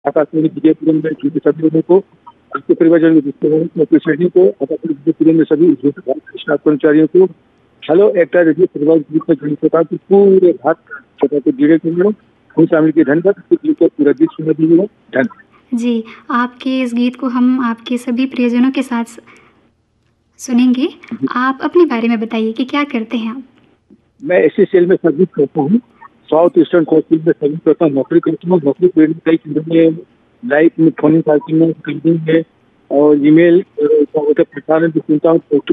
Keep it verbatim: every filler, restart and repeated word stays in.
आकाशवाणी विजयपुर में जुड़े सभी लोगों को, आपके परिवारजन को, को आकाशवाणी विजयपुर में सभी स्टाफ कर्मचारियों को, हेलो एक्टर रेडियो परिवार में जुड़े श्रोता को, पूरे भारत श्रोता को जुड़े हम शामिल के धन्यवाद। पूरा गीत सुना दीजिएगा। धन्यवाद जी, आपके इस गीत को हम आपके सभी प्रियजनों के साथ सुनेंगे। आप अपने बारे में बताइए कि क्या करते हैं आप? मैं एसएसएल में सर्विस करता हूँ। साउथ ईस्टर्न कोस्टल में सर्विस करता हूँ, नौकरी करता हूँ। नौकरी करने कई चीज़ों में लाइफ में, फोन में, में और ईमेल प्रसारण भी सुनता हूँ।